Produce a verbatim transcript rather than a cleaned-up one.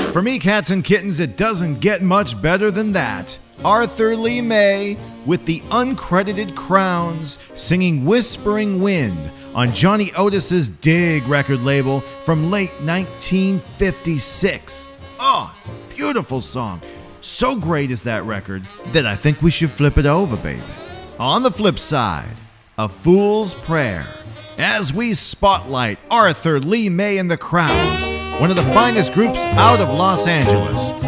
For me, cats and kittens, it doesn't get much better than that. Arthur Lee May with the uncredited Crowns singing Whispering Wind on Johnny Otis's Dig record label from late nineteen fifty-six. Oh, it's a beautiful song. So great is that record that I think we should flip it over, baby. On the flip side, A Fool's Prayer, as we spotlight Arthur Lee May and the Crowns, one of the finest groups out of Los Angeles.